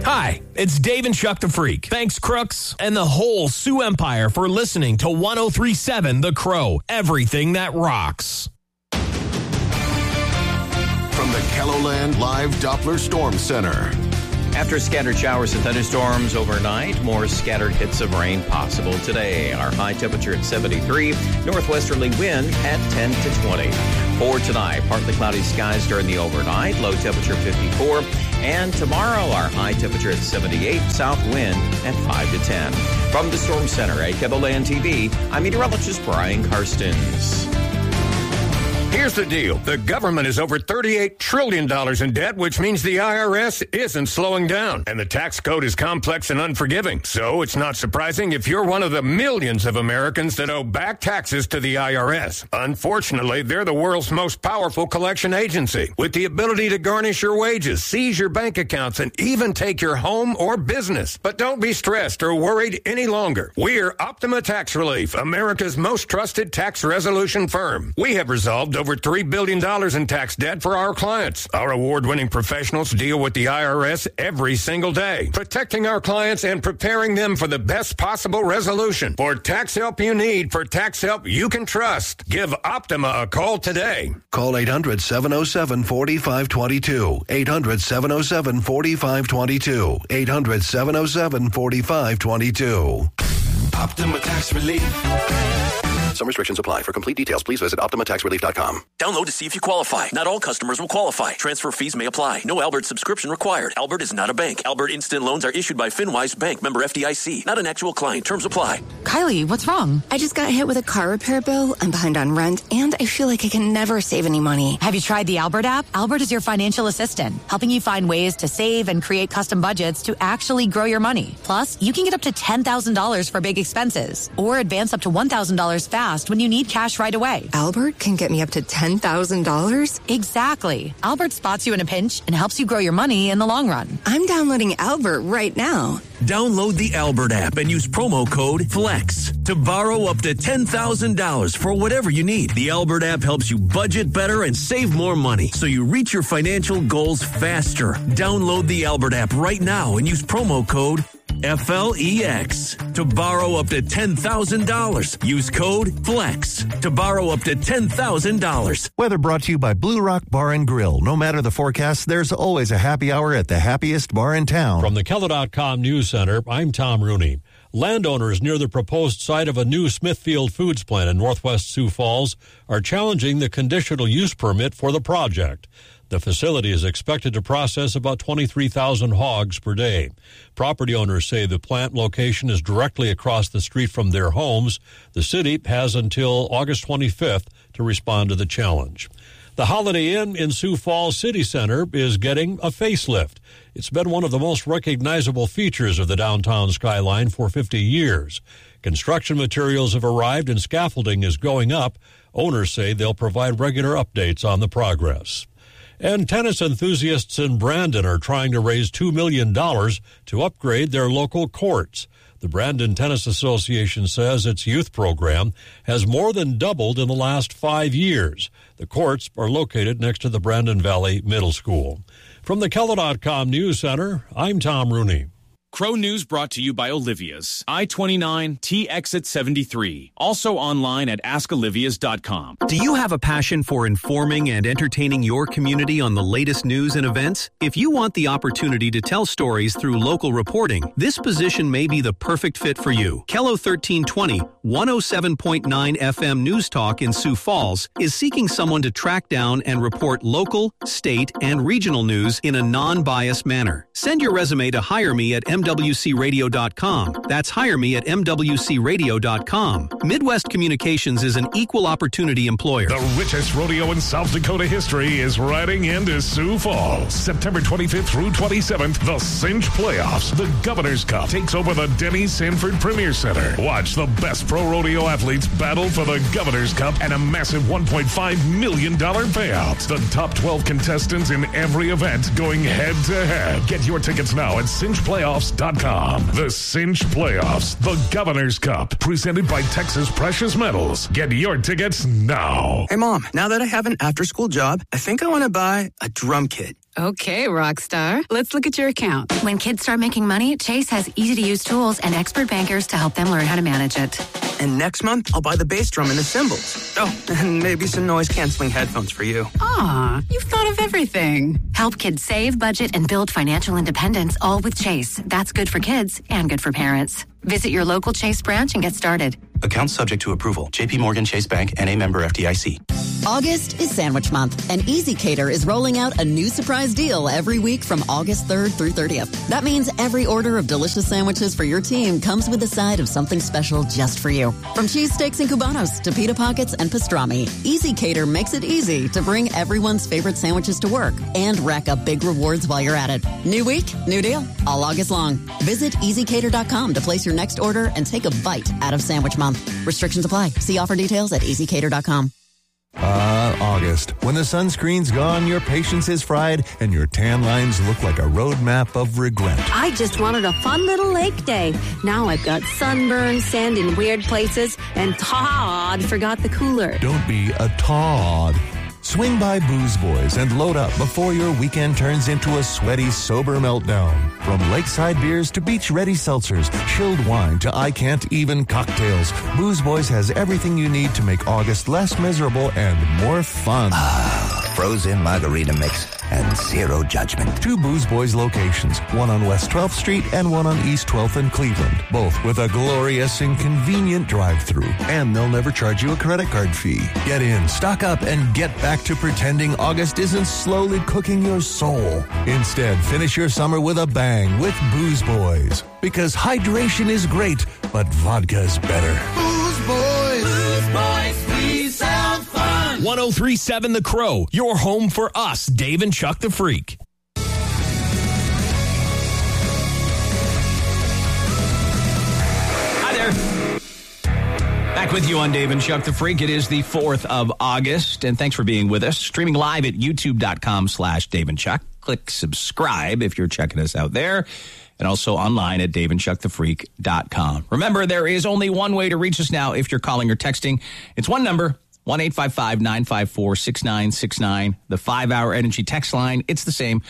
Hi, it's Dave and Chuck the Freak. Thanks, Crooks, and the whole Sioux Empire for listening to 103.7 The Crow, everything that rocks. From the KELOLAND Live Doppler Storm Center. After scattered showers and thunderstorms overnight, more scattered hits of rain possible today. Our high temperature at 73, northwesterly wind at 10 to 20. For tonight, partly cloudy skies during the overnight, low temperature 54. And tomorrow, our high temperature at 78, south wind at 5 to 10. From the Storm Center at KELOLAND TV, I'm meteorologist Brian Karstens. Here's the deal. The government is over $38 trillion in debt, which means the IRS isn't slowing down. And the tax code is complex and unforgiving. So it's not surprising if you're one of the millions of Americans that owe back taxes to the IRS. Unfortunately, they're the world's most powerful collection agency, with the ability to garnish your wages, seize your bank accounts, and even take your home or business. But don't be stressed or worried any longer. We're Optima Tax Relief, America's most trusted tax resolution firm. We have resolved over $3 billion in tax debt for our clients. Our award-winning professionals deal with the IRS every single day, protecting our clients and preparing them for the best possible resolution. For tax help you need, for tax help you can trust, give Optima a call today. Call 800-707-4522. 800-707-4522. 800-707-4522. Optima Tax Relief. Some restrictions apply. For complete details, please visit OptimaTaxRelief.com. Download to see if you qualify. Not all customers will qualify. Transfer fees may apply. No Albert subscription required. Albert is not a bank. Albert Instant Loans are issued by FinWise Bank, member FDIC. Not an actual client. Terms apply. Kylie, what's wrong? I just got hit with a car repair bill. I'm behind on rent, and I feel like I can never save any money. Have you tried the Albert app? Albert is your financial assistant, helping you find ways to save and create custom budgets to actually grow your money. Plus, you can get up to $10,000 for big expenses, or advance up to $1,000 fast when you need cash right away. Albert can get me up to $10,000? Exactly. Albert spots you in a pinch and helps you grow your money in the long run. I'm downloading Albert right now. Download the Albert app and use promo code FLEX to borrow up to $10,000 for whatever you need. The Albert app helps you budget better and save more money so you reach your financial goals faster. Download the Albert app right now and use promo code FLEX to borrow up to $10,000. Use code FLEX to borrow up to $10,000. Weather brought to you by Blue Rock Bar and Grill. No matter the forecast, there's always a happy hour at the happiest bar in town. From the KELO.com News Center, I'm Tom Rooney. Landowners near the proposed site of a new Smithfield Foods plant in northwest Sioux Falls are challenging the conditional use permit for the project. The facility is expected to process about 23,000 hogs per day. Property owners say the plant location is directly across the street from their homes. The city has until August 25th to respond to the challenge. The Holiday Inn in Sioux Falls City Center is getting a facelift. It's been one of the most recognizable features of the downtown skyline for 50 years. Construction materials have arrived and scaffolding is going up. Owners say they'll provide regular updates on the progress. And tennis enthusiasts in Brandon are trying to raise $2 million to upgrade their local courts. The Brandon Tennis Association says its youth program has more than doubled in the last 5 years. The courts are located next to the Brandon Valley Middle School. From the KELO.com News Center, I'm Tom Rooney. Crow News brought to you by Olivia's. I-29, T-Exit 73. Also online at askolivias.com. Do you have a passion for informing and entertaining your community on the latest news and events? If you want the opportunity to tell stories through local reporting, this position may be the perfect fit for you. KELO 1320, 107.9 FM News Talk in Sioux Falls is seeking someone to track down and report local, state, and regional news in a non-biased manner. Send your resume to hire me at MWCRadio.com. That's hire me at MWCRadio.com. Midwest Communications is an equal opportunity employer. The richest rodeo in South Dakota history is riding into Sioux Falls. September 25th through 27th, the Cinch Playoffs. The Governor's Cup takes over the Denny Sanford Premier Center. Watch the best pro rodeo athletes battle for the Governor's Cup and a massive $1.5 million payout. The top 12 contestants in every event going head-to-head. Get your tickets now at cinchplayoffs.com. The Cinch Playoffs, the Governor's Cup, presented by Texas Precious Metals. Get your tickets now. Hey, Mom, now that I have an after-school job, I think I want to buy a drum kit. Okay, rock star. Let's look at your account. When kids start making money, Chase has easy-to-use tools and expert bankers to help them learn how to manage it. And next month, I'll buy the bass drum and the cymbals. Oh, and maybe some noise-canceling headphones for you. Aw, you've thought of everything. Help kids save, budget, and build financial independence, all with Chase. That's good for kids and good for parents. Visit your local Chase branch and get started. Account subject to approval. JP Morgan Chase Bank, N.A. member FDIC. August is Sandwich Month, and Easy Cater is rolling out a new surprise deal every week from August 3rd through 30th. That means every order of delicious sandwiches for your team comes with a side of something special just for you. From cheesesteaks and Cubanos to pita pockets and pastrami, Easy Cater makes it easy to bring everyone's favorite sandwiches to work and rack up big rewards while you're at it. New week, new deal, all August long. Visit EasyCater.com to place your next order and take a bite out of Sandwich Month. Restrictions apply. See offer details at EasyCater.com. August. When the sunscreen's gone, your patience is fried, and your tan lines look like a roadmap of regret. I just wanted a fun little lake day. Now I've got sunburn, sand in weird places, and Todd forgot the cooler. Don't be a Todd. Swing by Booze Boys and load up before your weekend turns into a sweaty, sober meltdown. From lakeside beers to beach-ready seltzers, chilled wine to I-can't-even cocktails, Booze Boys has everything you need to make August less miserable and more fun. Frozen margarita mix and zero judgment. 2 Booze Boys locations, one on West 12th Street and one on East 12th in Cleveland, both with a glorious and convenient drive-thru. And they'll never charge you a credit card fee. Get in, stock up, and get back to pretending August isn't slowly cooking your soul. Instead, finish your summer with a bang with Booze Boys. Because hydration is great, but vodka's better. Booze Boys. Booze Boys, we sound fun. 1037 The Crow, your home for us, Dave and Chuck the Freak. Hi there. Back with you on Dave and Chuck the Freak. It is the 4th of August, and thanks for being with us. Streaming live at youtube.com/Dave and Chuck. Click subscribe if you're checking us out there, and also online at daveandchuckthefreak.com. Remember, there is only one way to reach us now if you're calling or texting. It's one number, 1-855-954-6969. The 5-hour energy text line, it's the same,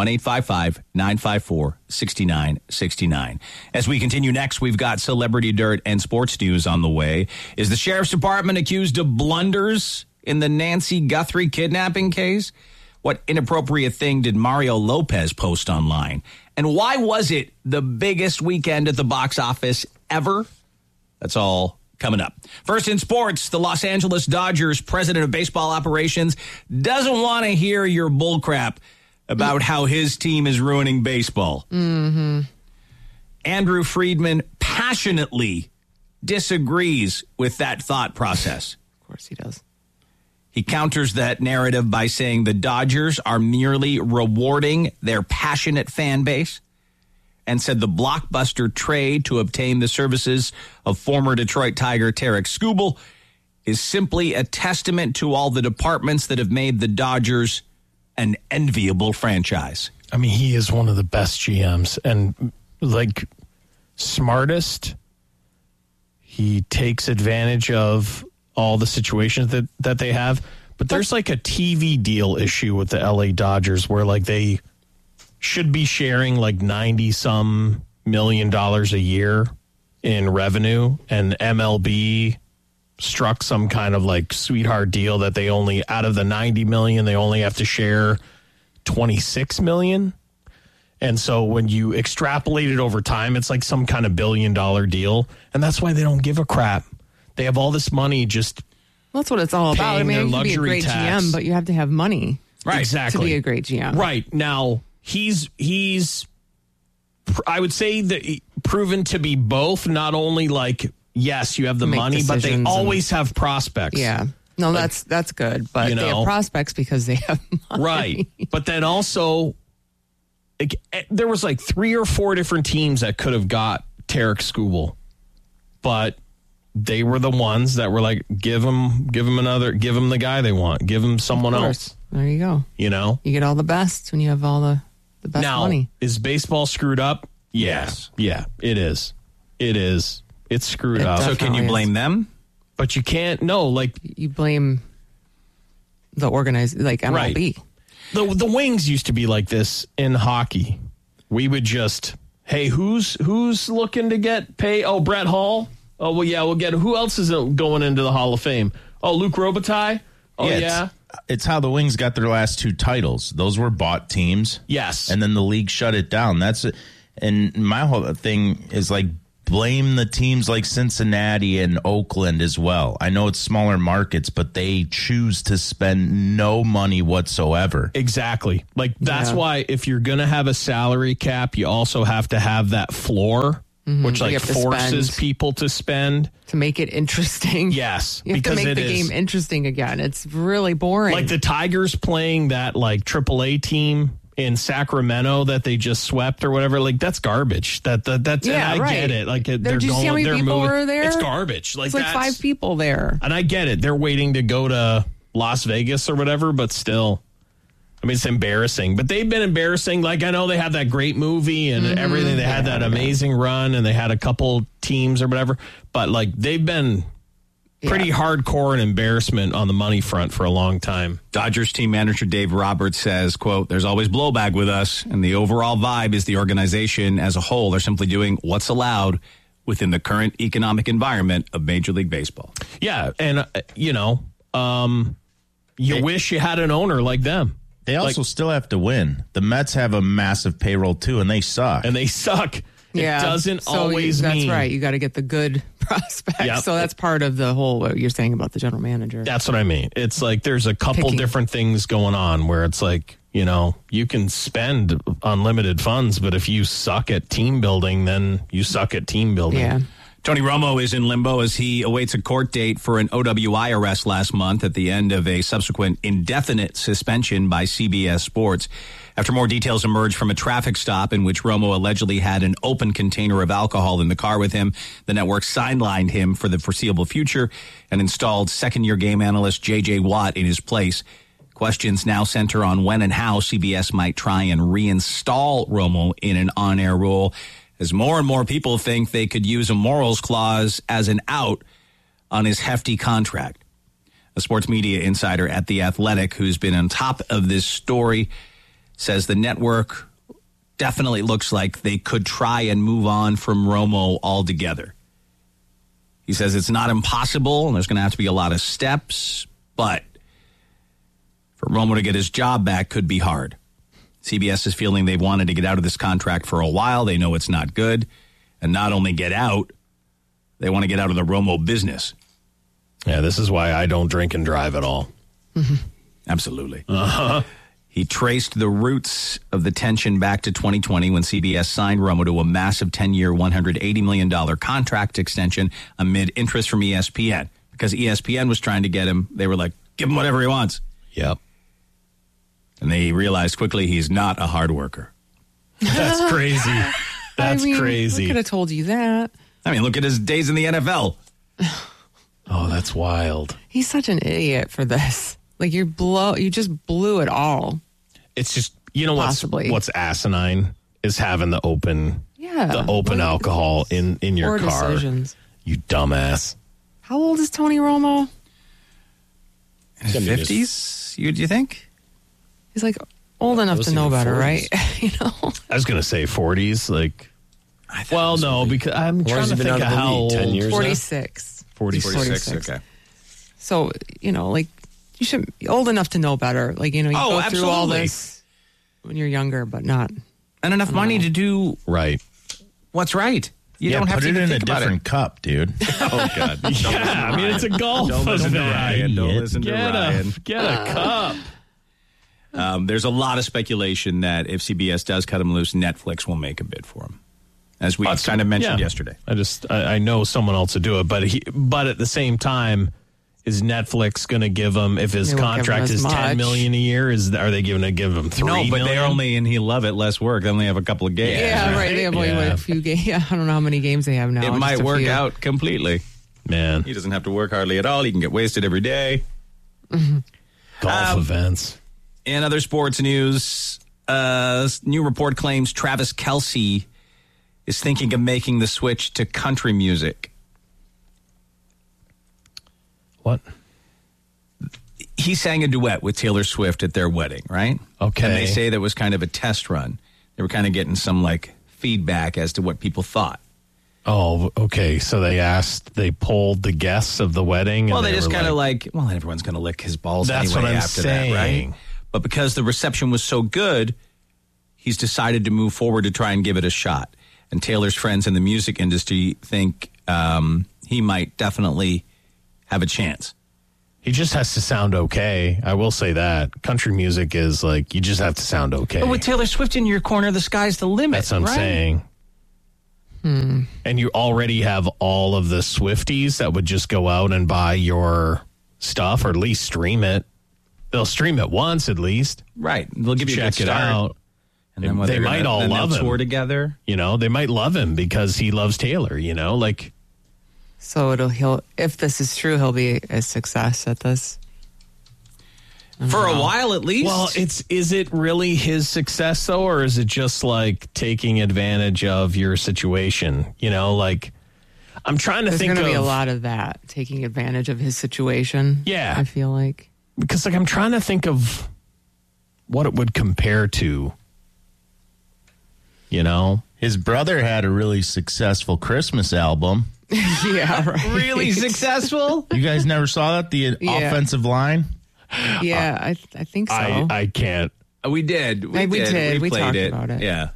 1-855-954-6969. As we continue next, we've got celebrity dirt and sports news on the way. Is the sheriff's department accused of blunders in the Nancy Guthrie kidnapping case? What inappropriate thing did Mario Lopez post online? And why was it the biggest weekend at the box office ever? That's all coming up. First in sports, the Los Angeles Dodgers president of baseball operations doesn't want to hear your bullcrap about how his team is ruining baseball. Mm-hmm. Andrew Friedman passionately disagrees with that thought process. Of course he does. He counters that narrative by saying the Dodgers are merely rewarding their passionate fan base, and said the blockbuster trade to obtain the services of former Detroit Tiger Tarek Skubal is simply a testament to all the departments that have made the Dodgers an enviable franchise. I mean, he is one of the best GMs and, like, smartest. He takes advantage of all the situations that they have. But there's, like, a TV deal issue with the LA Dodgers where, like, they should be sharing like $90-some million a year in revenue, and MLB struck some kind of like sweetheart deal that they only, out of the $90 million, they only have to share $26 million. And so when you extrapolate it over time, it's like some kind of $1 billion deal, and that's why they don't give a crap. They have all this money just. Well, that's what it's all about. I mean, you can be a great GM, but you have to have money, right? Exactly, to be a great GM, right? Now. He's I would say that proven to be both. Not only like, yes, you have the money, but they always have prospects. Yeah. No, like, that's good. But they have prospects because they have money. Right. But then also, like, there was like 3 or 4 different teams that could have got Tarek Skubal. But they were the ones that were like, give him the guy they want. Give him someone else. There you go. You know? You get all the best when you have all the best money. Is baseball screwed up? Yes. Yeah, it is. It is. It's screwed up. So can you blame them? But you can't. No, like. You blame the organized, like MLB. Right. The Wings used to be like this in hockey. We would just, hey, who's looking to get pay? Oh, Brett Hull. Oh, well, yeah, we'll get who else is going into the Hall of Fame? Oh, Luc Robitaille. Oh, yeah. It's how the Wings got their last 2 titles. Those were bought teams. Yes. And then the league shut it down. And my whole thing is like blame the teams like Cincinnati and Oakland as well. I know it's smaller markets, but they choose to spend no money whatsoever. Exactly. Like that's why if you're going to have a salary cap, you also have to have that floor. Which like forces people to spend to make it interesting. Yes, you have to make the game interesting again. It's really boring. Like the Tigers playing that like AAA team in Sacramento that they just swept or whatever. Like that's garbage. That's yeah, and I get it. Like they're see how many people were there? It's garbage. Like 5 people there, and I get it. They're waiting to go to Las Vegas or whatever, but still. I mean, it's embarrassing, but they've been embarrassing. Like, I know they have that great movie and everything. They had that amazing run and they had a couple teams or whatever, but like they've been pretty hardcore and embarrassment on the money front for a long time. Dodgers team manager Dave Roberts says, quote, "There's always blowback with us, and the overall vibe is the organization as a whole are simply doing what's allowed within the current economic environment of Major League Baseball." Yeah, and, you wish you had an owner like them. They also still have to win. The Mets have a massive payroll, too, and they suck. It doesn't always mean. That's right. You got to get the good prospects. Yep. So that's part of the whole, what you're saying about the general manager. That's what I mean. It's like there's a couple different things going on where it's like, you can spend unlimited funds, but if you suck at team building, then you suck at team building. Yeah. Tony Romo is in limbo as he awaits a court date for an OWI arrest last month at the end of a subsequent indefinite suspension by CBS Sports. After more details emerged from a traffic stop in which Romo allegedly had an open container of alcohol in the car with him, the network sidelined him for the foreseeable future and installed second-year game analyst J.J. Watt in his place. Questions now center on when and how CBS might try and reinstall Romo in an on-air role, as more and more people think they could use a morals clause as an out on his hefty contract. A sports media insider at The Athletic, who's been on top of this story, says the network definitely looks like they could try and move on from Romo altogether. He says it's not impossible, and there's going to have to be a lot of steps, but for Romo to get his job back could be hard. CBS is feeling they've wanted to get out of this contract for a while. They know it's not good. And not only get out, they want to get out of the Romo business. Yeah, this is why I don't drink and drive at all. Mm-hmm. Absolutely. He traced the roots of the tension back to 2020 when CBS signed Romo to a massive 10-year, $180 million contract extension amid interest from ESPN. Because ESPN was trying to get him, they were like, give him whatever he wants. Yep. And they realized quickly he's not a hard worker. That's crazy. That's crazy. I could have told you that. I mean, look at his days in the NFL. Oh, that's wild. He's such an idiot for this. Like you just blew it all. It's just, what's asinine is having the open alcohol in your car. Decisions. You dumbass. How old is Tony Romo? In his 50s, do you think? He's like old enough to know better, 40s. Right? I was going to say 40s. Like, well, no, because I'm trying to think of how old. 10 years 46. 46. Okay. So, you should be old enough to know better. Like, you go through all this when you're younger, but not. And enough money to do what's right. You don't have to put it in a different cup, dude. Oh, God. Yeah, I mean, it's a golf event. Don't listen to Ryan. Get a cup. There's a lot of speculation that if CBS does cut him loose, Netflix will make a bid for him, as we kind of mentioned yesterday. I know someone else would do it, but at the same time, is Netflix going to give him, if his contract is $10 million a year, are they going to give him $3 million? No, but they're only, and he love it, less work. They only have a couple of games. Yeah, right. They have only a few games. Yeah, I don't know how many games they have now. It might work out completely. Man. He doesn't have to work hardly at all. He can get wasted every day. Mm-hmm. Golf events. In other sports news, new report claims Travis Kelce is thinking of making the switch to country music. What? he sang a duet with Taylor Swift at their wedding, right? Okay. And they say that was kind of a test run. They were kind of getting some like feedback as to what people thought. Oh, okay. So they polled the guests of the wedding. Well, and they just kind of well, everyone's going to lick his balls That's anyway what I'm after saying. that, right? But because the reception was so good, he's decided to move forward to try and give it a shot. And Taylor's friends in the music industry think he might definitely have a chance. He just has to sound okay. I will say that. Country music is like, you just have to sound okay. But with Taylor Swift in your corner, the sky's the limit. That's what I'm saying. And you already have all of the Swifties that would just go out and buy your stuff or at least stream it. They'll stream it once at least. Right. They'll give you a good check it start. out. And then they might all love him. Tour together. You know, they might love him because he loves Taylor, you know, like. So he'll if this is true, he'll be a success at this. For a while at least. Well, is it really his success though, or is it just like taking advantage of your situation? You know, like I'm trying to think There's going to be a of lot of that, taking advantage of his situation. Yeah. I feel like. Because like I'm trying to think of what it would compare to. You know? His brother had a really successful Christmas album. Yeah, right. Really successful? You guys never saw that? The offensive line? Yeah, I think so. I can't. We did. We We played talked it. about it. Yeah.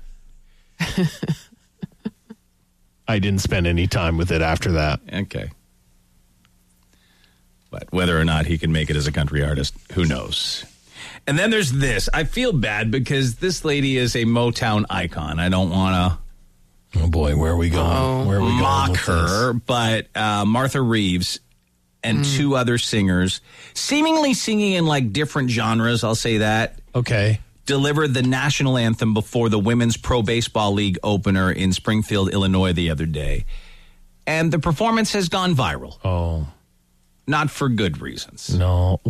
I didn't spend any time with it after that. Okay. But whether or not he can make it as a country artist, who knows? And then there's this. I feel bad because this lady is a Motown icon. I don't want to. Oh boy, where are we going? Where are we going mock with her, this? but Martha Reeves and two other singers, seemingly singing in like different genres, I'll say that. Okay. Delivered the national anthem before the Women's Pro Baseball League opener in Springfield, Illinois the other day. And the performance has gone viral. Oh. Not for good reasons. No.